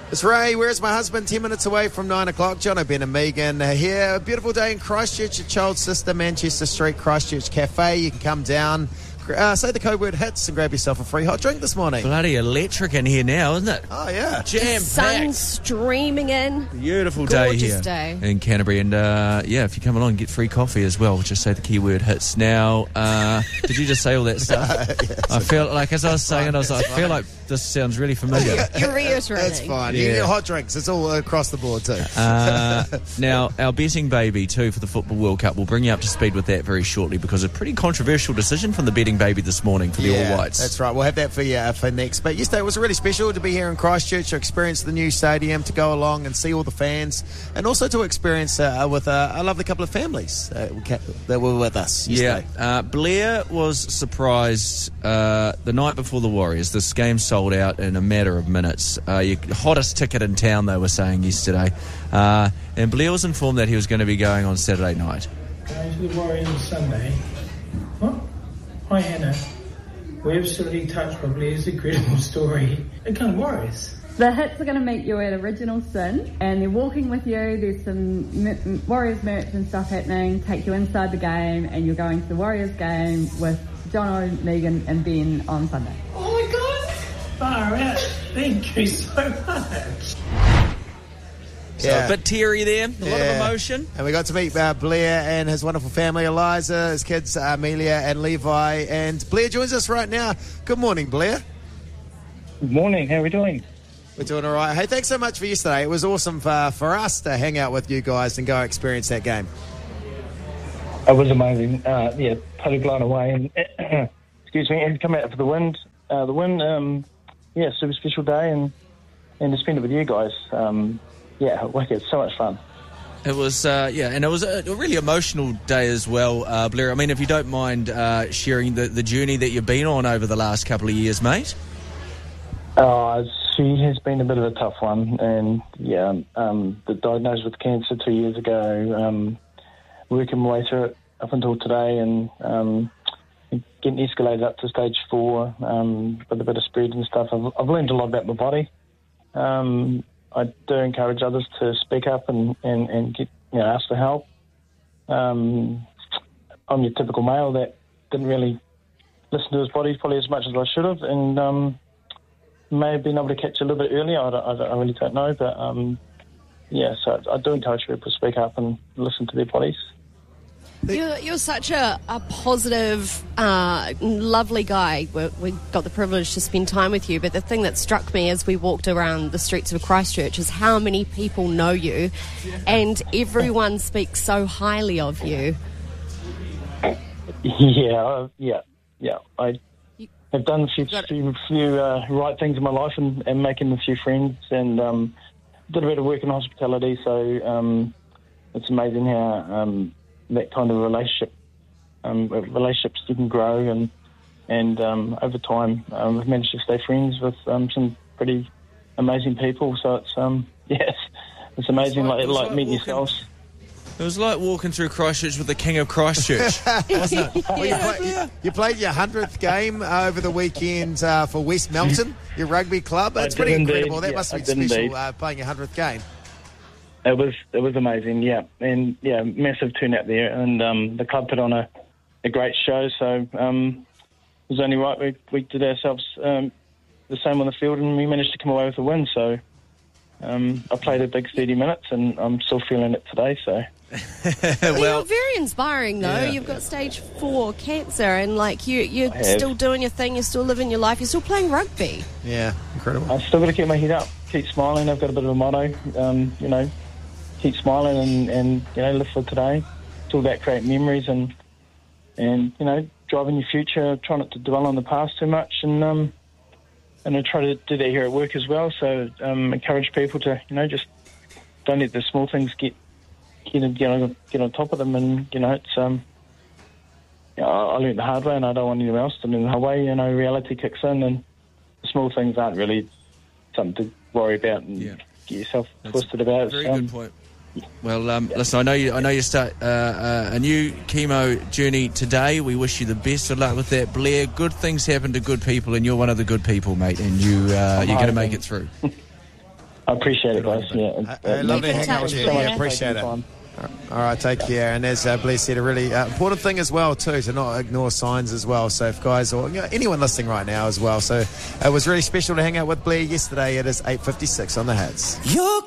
It's Ray. Where's my husband? 10 minutes away from 9 o'clock. John O'Ben and Megan here. A beautiful day in Christchurch at Child Sister Manchester Street Christchurch Cafe. You can come down, say the code word HITS and grab yourself a free hot drink this morning. Bloody electric in here now, isn't it? Oh, yeah. Jam-packed. Sun streaming in. Beautiful day here. Gorgeous day. In Canterbury. And, if you come along, get free coffee as well. Just say the keyword HITS. Now, did you just say all that stuff? Yes, I felt like, as I was saying it, I feel like this sounds really familiar. You're reiterating. That's fine. You Yeah. can get hot drinks. It's all across the board, too. Now, our betting baby, too, for the Football World Cup, we'll bring you up to speed with that very shortly because a pretty controversial decision from the betting baby this morning for the All Whites. That's right. We'll have that for you for next. But yesterday was really special to be here in Christchurch, to experience the new stadium, to go along and see all the fans, and also to experience with a lovely couple of families that were with us yesterday. Yeah, Blair was surprised the night before the Warriors. This game sold out in a matter of minutes. Hottest ticket in town, they were saying yesterday. And Blair was informed that he was going to be going on Saturday night. Going to the Warriors on Sunday. What? Hi, Hannah. We're absolutely touched by Blair's incredible story. What kind of Warriors? The hits are going to meet you at Original Sin, and they're walking with you. There's some Warriors merch and stuff happening. Take you inside the game, and you're going to the Warriors game with Jono, Megan, and Ben on Sunday. Oh my God! Far out. Thank you so much. So a bit teary there, a lot of emotion. And we got to meet Blair and his wonderful family, Eliza, his kids, Amelia and Levi. And Blair joins us right now. Good morning, Blair. Good morning. How are we doing? We're doing all right. Hey, thanks so much for yesterday. It was awesome for us to hang out with you guys and go experience that game. It was amazing. Totally blown away. And excuse me, and come out for the win. Super special day, and to spend it with you guys. It's so much fun. It was, and it was a really emotional day as well, Blair. I mean, if you don't mind sharing the journey that you've been on over the last couple of years, mate. She has been a bit of a tough one, and the diagnosed with cancer 2 years ago, working my way through it up until today, and getting escalated up to stage 4 with a bit of spread and stuff. I've learned a lot about my body. I do encourage others to speak up and get, ask for help. I'm your typical male that didn't really listen to his body probably as much as I should have, and may have been able to catch a little bit earlier. I really don't know, but so I do encourage people to speak up and listen to their bodies. You're such a positive, lovely guy. We got the privilege to spend time with you, but the thing that struck me as we walked around the streets of Christchurch is how many people know you, and everyone speaks so highly of you. I have done a few right things in my life and making a few friends, and did a bit of work in hospitality, so it's amazing how that kind of relationships you can grow, and over time we've managed to stay friends with some pretty amazing people. So it's amazing, like meeting yourselves. It was like walking through Christchurch with the King of Christchurch, wasn't it? Well, you played your 100th game over the weekend for West Melton, your rugby club. That's pretty incredible. That must have been special, playing your 100th game. It was amazing, and massive turnout there, and the club put on a great show. So it was only right we did ourselves the same on the field, and we managed to come away with a win. So I played a big 30 minutes, and I'm still feeling it today. So. You're very inspiring, though. You've got stage 4 cancer, and you're still doing your thing. You're still living your life. You're still playing rugby. Yeah, incredible. I've still got to keep my head up, keep smiling. I've got a bit of a motto, keep smiling and live for today. It's all about creating memories and driving your future. Try not to dwell on the past too much, and I try to do that here at work as well. So encourage people to just don't let the small things get on top of them, and it's I learned the hard way, and I don't want anyone else to learn the hard way. Reality kicks in, and the small things aren't really something to worry about and get yourself twisted about. Very good point. Well, listen, I know you start a new chemo journey today. We wish you the best of luck with that, Blair. Good things happen to good people, and you're one of the good people, mate, and you're going to make it through. I appreciate it, guys. Lovely to hang out with you. Yeah. Yeah, appreciate it. All right, take care. And as Blair said, a really important thing as well, too, to not ignore signs as well. So if guys or anyone listening right now as well. So it was really special to hang out with Blair yesterday. It is 8:56 on the Hits.